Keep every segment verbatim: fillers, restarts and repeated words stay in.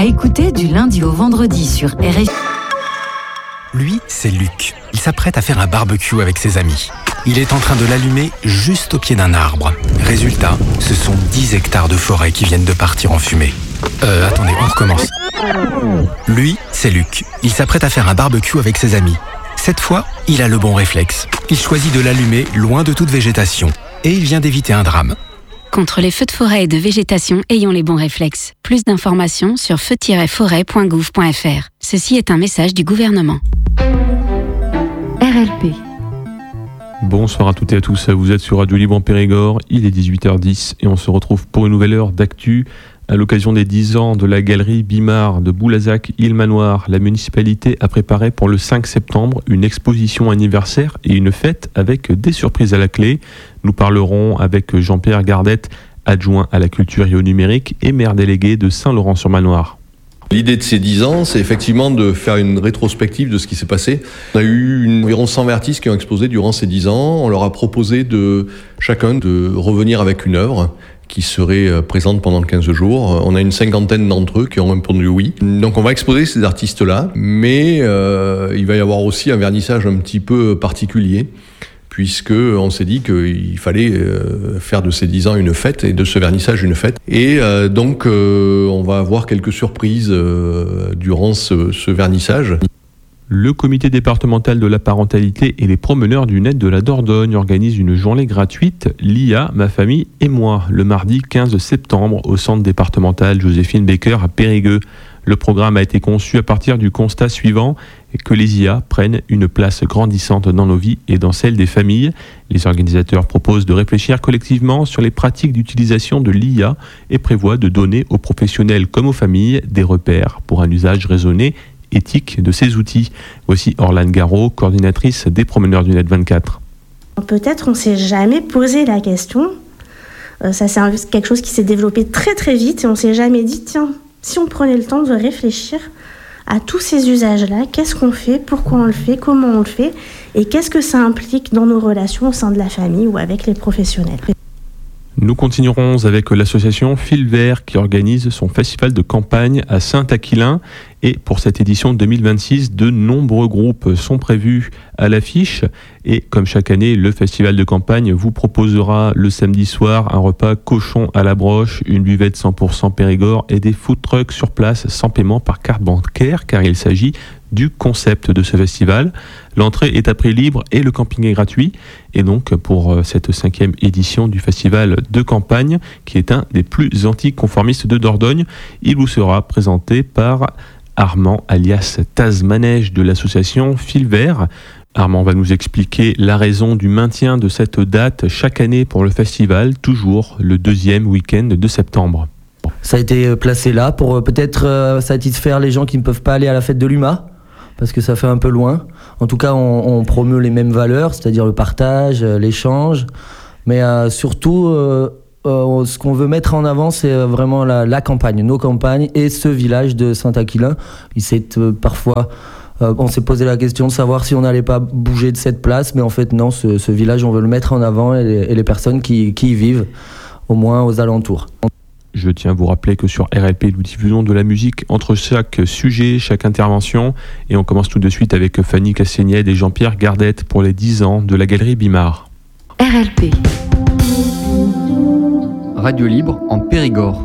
À écouter du lundi au vendredi sur R F I. Lui, c'est Luc. Il s'apprête à faire un barbecue avec ses amis. Il est en train de l'allumer juste au pied d'un arbre. Résultat, ce sont dix hectares de forêt qui viennent de partir en fumée. Euh, attendez, on recommence. Lui, c'est Luc. Il s'apprête à faire un barbecue avec ses amis. Cette fois, il a le bon réflexe. Il choisit de l'allumer loin de toute végétation. Et il vient d'éviter un drame. Contre les feux de forêt et de végétation, ayons les bons réflexes. Plus d'informations sur feu tiret forêt point gouv point f r. Ceci est un message du gouvernement. R L P. Bonsoir à toutes et à tous, vous êtes sur Radio Libre en Périgord, il est dix-huit heures dix et on se retrouve pour une nouvelle heure d'actu. À l'occasion des dix ans de la galerie Bimard de Boulazac-Île-Manoir, la municipalité a préparé pour le cinq septembre une exposition anniversaire et une fête avec des surprises à la clé. Nous parlerons avec Jean-Pierre Gardette, adjoint à la culture et au numérique et maire délégué de Saint-Laurent-sur-Manoir. L'idée de ces dix ans, c'est effectivement de faire une rétrospective de ce qui s'est passé. On a eu une, environ cent artistes qui ont exposé durant ces dix ans. On leur a proposé de chacun de revenir avec une œuvre qui serait présente pendant quinze jours. On a une cinquantaine d'entre eux qui ont répondu oui. Donc on va exposer ces artistes-là, mais euh, il va y avoir aussi un vernissage un petit peu particulier, puisque on s'est dit qu'il fallait euh, faire de ces dix ans une fête et de ce vernissage une fête. Et euh, donc euh, on va avoir quelques surprises euh, durant ce, ce vernissage. Le comité départemental de la parentalité et les promeneurs du net de la Dordogne organisent une journée gratuite L'I A, ma famille et moi, le mardi quinze septembre au centre départemental Joséphine Baker à Périgueux. Le programme a été conçu à partir du constat suivant, que les I A prennent une place grandissante dans nos vies et dans celle des familles. Les organisateurs proposent de réfléchir collectivement sur les pratiques d'utilisation de l'I A et prévoient de donner aux professionnels comme aux familles des repères pour un usage raisonné, éthique de ces outils. Voici Orlane Garot, coordinatrice des promeneurs du net vingt-quatre. Peut-être on ne s'est jamais posé la question. Euh, ça c'est un, quelque chose qui s'est développé très très vite et on ne s'est jamais dit, tiens, si on prenait le temps de réfléchir à tous ces usages-là, qu'est-ce qu'on fait, pourquoi on le fait, comment on le fait, et qu'est-ce que ça implique dans nos relations au sein de la famille ou avec les professionnels. Nous continuerons avec l'association Fil Vert qui organise son festival de campagne à Saint-Aquilin. Et pour cette édition deux mille vingt-six, de nombreux groupes sont prévus à l'affiche. Et comme chaque année, le festival de campagne vous proposera le samedi soir un repas cochon à la broche, une buvette cent pour cent Périgord et des food trucks sur place sans paiement par carte bancaire, car il s'agit du concept de ce festival. L'entrée est à prix libre et le camping est gratuit. Et donc pour cette cinquième édition du festival de campagne, qui est un des plus anticonformistes de Dordogne, il vous sera présenté par Armand alias Taz Manège de l'association Fil Vert. Armand va nous expliquer la raison du maintien de cette date chaque année pour le festival, toujours le deuxième week-end de septembre. Ça a été placé là pour peut-être satisfaire les gens qui ne peuvent pas aller à la fête de l'U M A, parce que ça fait un peu loin. En tout cas, on, on promeut les mêmes valeurs, c'est-à-dire le partage, l'échange, mais euh, surtout... Euh, Euh, ce qu'on veut mettre en avant, c'est vraiment la, la campagne, nos campagnes et ce village de Saint-Aquilin. Il s'est euh, parfois, euh, on s'est posé la question de savoir si on n'allait pas bouger de cette place, mais en fait non, ce, ce village, on veut le mettre en avant et les, et les personnes qui, qui y vivent, au moins aux alentours. Je tiens à vous rappeler que sur R L P, nous diffusons de la musique entre chaque sujet, chaque intervention. Et on commence tout de suite avec Fanny Castagnède et Jean-Pierre Gardette pour les dix ans de la galerie Bimard. R L P. Radio Libre en Périgord.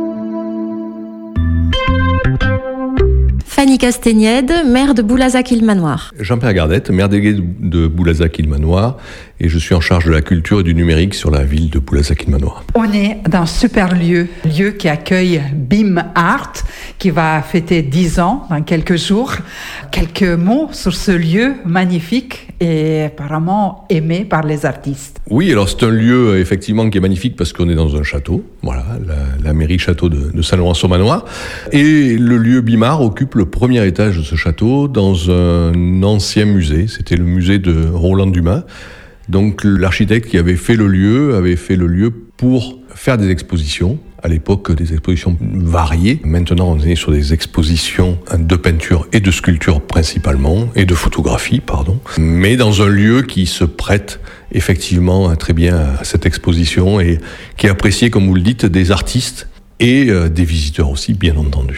Fanny Castagnède, maire de Boulazac-Île-Manoir. Jean-Pierre Gardette, maire délégué de Boulazac-Île-Manoir, et je suis en charge de la culture et du numérique sur la ville de Boulazac-Île-Manoir. On est dans un super lieu, lieu qui accueille Bimart, qui va fêter dix ans dans quelques jours. Quelques mots sur ce lieu magnifique et apparemment aimé par les artistes. Oui, alors c'est un lieu effectivement qui est magnifique parce qu'on est dans un château, voilà, la, la mairie château de, de Saint-Laurent-sur-Manoir, et le lieu Bimard occupe le premier étage de ce château dans un ancien musée, c'était le musée de Roland Dumas. Donc l'architecte qui avait fait le lieu avait fait le lieu pour faire des expositions. À l'époque, des expositions variées. Maintenant, on est sur des expositions de peinture et de sculpture principalement, et de photographie, pardon. Mais dans un lieu qui se prête effectivement très bien à cette exposition et qui est apprécié, comme vous le dites, des artistes et des visiteurs aussi, bien entendu.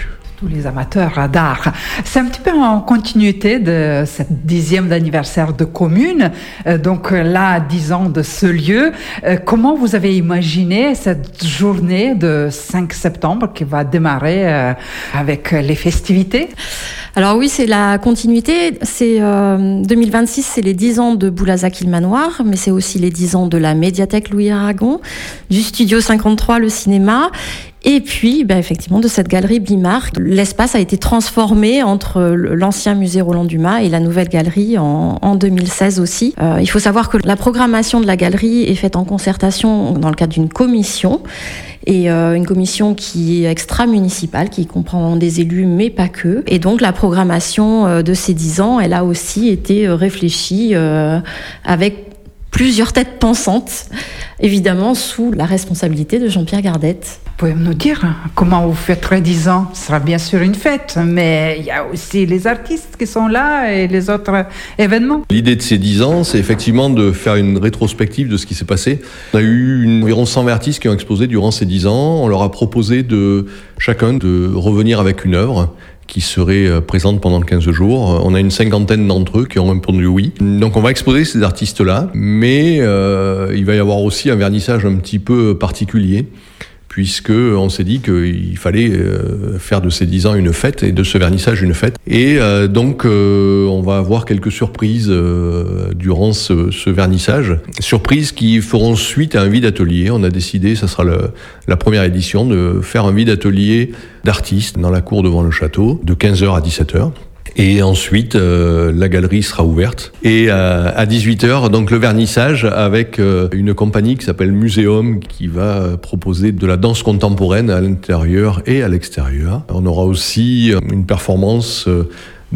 tous les amateurs d'art. C'est un petit peu en continuité de cette dixième d'anniversaire de commune. Euh, donc là, dix ans de ce lieu. Euh, comment vous avez imaginé cette journée de cinq septembre qui va démarrer euh, avec les festivités? Alors oui, c'est la continuité. C'est euh, deux mille vingt-six, c'est les dix ans de Boulazac-Ilmanoir, mais c'est aussi les dix ans de la médiathèque Louis Aragon, du Studio cinquante-trois, le cinéma. Et puis, ben, effectivement, de cette galerie Bimart. L'espace a été transformé entre l'ancien musée Roland Dumas et la nouvelle galerie en, en deux mille seize aussi. Euh, il faut savoir que la programmation de la galerie est faite en concertation dans le cadre d'une commission. Et euh, une commission qui est extra-municipale, qui comprend des élus, mais pas que. Et donc, la programmation euh, de ces dix ans, elle a aussi été euh, réfléchie euh, avec plusieurs têtes pensantes, évidemment sous la responsabilité de Jean-Pierre Gardette. Vous pouvez nous dire comment vous fêterez dix ans? Ce sera bien sûr une fête, mais il y a aussi les artistes qui sont là et les autres événements. L'idée de ces dix ans, c'est effectivement de faire une rétrospective de ce qui s'est passé. On a eu une, environ cent artistes qui ont exposé durant ces dix ans. On leur a proposé de chacun de revenir avec une œuvre qui serait présente pendant quinze jours. On a une cinquantaine d'entre eux qui ont répondu oui. Donc on va exposer ces artistes-là, mais euh, il va y avoir aussi un vernissage un petit peu particulier, puisque on s'est dit qu'il fallait euh, faire de ces dix ans une fête et de ce vernissage une fête. Et euh, donc euh, on va avoir quelques surprises euh, durant ce, ce vernissage. Surprises qui feront suite à un vide atelier. On a décidé, ça sera le, la première édition, de faire un vide atelier d'artistes dans la cour devant le château, de quinze heures à dix-sept heures. Et ensuite, euh, la galerie sera ouverte. Et euh, à dix-huit heures, donc le vernissage avec euh, une compagnie qui s'appelle Muséum, qui va proposer de la danse contemporaine à l'intérieur et à l'extérieur. On aura aussi une performance euh,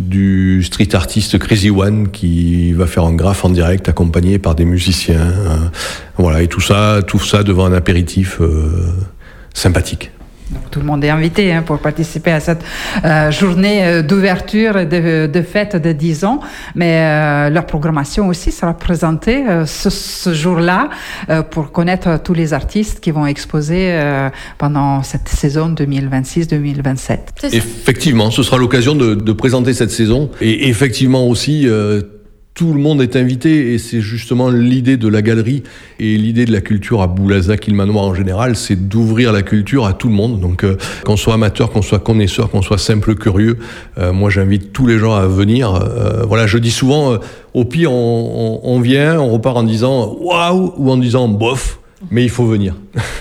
du street artiste Crazy One qui va faire un graphe en direct accompagné par des musiciens. Euh, voilà, et tout ça, tout ça devant un apéritif euh, sympathique. Donc, tout le monde est invité hein, pour participer à cette euh, journée d'ouverture et de, de fête de dix ans. Mais euh, leur programmation aussi sera présentée euh, ce, ce jour-là euh, pour connaître tous les artistes qui vont exposer euh, pendant cette saison deux mille vingt-six deux mille vingt-sept. Effectivement, ce sera l'occasion de, de présenter cette saison. Et effectivement aussi... Euh, Tout le monde est invité et c'est justement l'idée de la galerie et l'idée de la culture à Boulazac-Ilmanoir en général, c'est d'ouvrir la culture à tout le monde. Donc euh, qu'on soit amateur, qu'on soit connaisseur, qu'on soit simple curieux, euh, moi j'invite tous les gens à venir. Euh, voilà, je dis souvent, euh, au pire on, on, on vient, on repart en disant waouh ou en disant bof, mais il faut venir.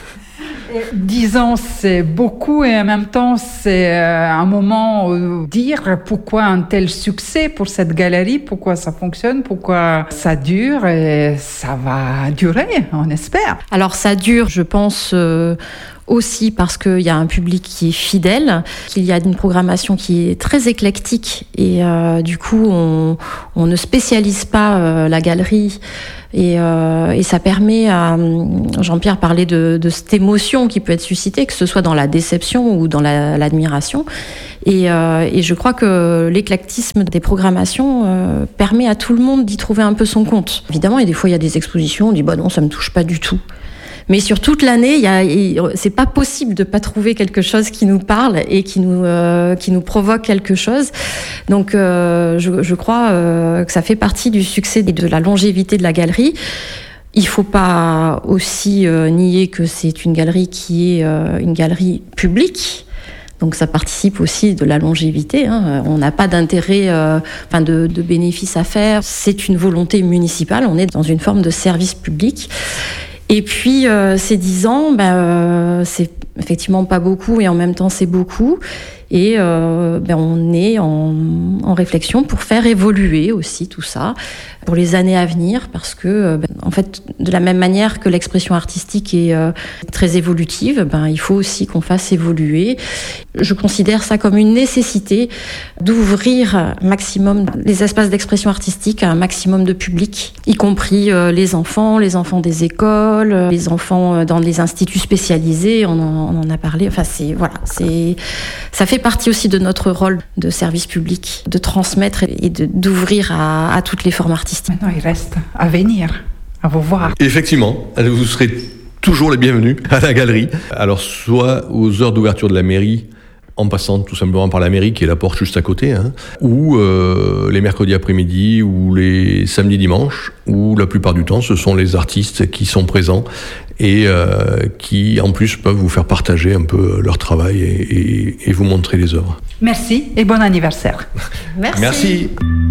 Dix ans, c'est beaucoup et en même temps, c'est un moment où dire pourquoi un tel succès pour cette galerie, pourquoi ça fonctionne, pourquoi ça dure et ça va durer, on espère. Alors ça dure, je pense... Euh aussi parce qu'il y a un public qui est fidèle, qu'il y a une programmation qui est très éclectique et euh, du coup on, on ne spécialise pas euh, la galerie et, euh, et ça permet à Jean-Pierre parlait de, de cette émotion qui peut être suscitée, que ce soit dans la déception ou dans la, l'admiration et, euh, et je crois que l'éclectisme des programmations euh, permet à tout le monde d'y trouver un peu son compte. Évidemment, et des fois il y a des expositions, on dit bah non ça me touche pas du tout. Mais sur toute l'année, il y a, il, c'est pas possible de pas trouver quelque chose qui nous parle et qui nous, euh, qui nous provoque quelque chose. Donc, euh, je, je crois euh, que ça fait partie du succès et de la longévité de la galerie. Il faut pas aussi euh, nier que c'est une galerie qui est euh, une galerie publique. Donc ça participe aussi de la longévité. Hein. On n'a pas d'intérêt, euh, enfin de, de bénéfice à faire. C'est une volonté municipale. On est dans une forme de service public. Et puis, euh, ces dix ans, ben, euh, c'est effectivement pas beaucoup et en même temps c'est beaucoup. Et euh, ben, on est en, en réflexion pour faire évoluer aussi tout ça pour les années à venir, parce que, ben, en fait, de la même manière que l'expression artistique est euh, très évolutive, ben, il faut aussi qu'on fasse évoluer. Je considère ça comme une nécessité d'ouvrir un maximum les espaces d'expression artistique à un maximum de public, y compris euh, les enfants, les enfants des écoles, les enfants dans les instituts spécialisés, on en, on en a parlé. Enfin, c'est, voilà, c'est, ça fait partie aussi de notre rôle de service public, de transmettre et de, d'ouvrir à, à toutes les formes artistiques. Maintenant, il reste à venir, à vous voir. Effectivement, vous serez toujours les bienvenus à la galerie. Alors, soit aux heures d'ouverture de la mairie, en passant tout simplement par la mairie qui est la porte juste à côté, hein, ou euh, les mercredis après-midi ou les samedis dimanches, où la plupart du temps ce sont les artistes qui sont présents et euh, qui en plus peuvent vous faire partager un peu leur travail et, et, et vous montrer les œuvres. Merci et bon anniversaire. Merci. Merci.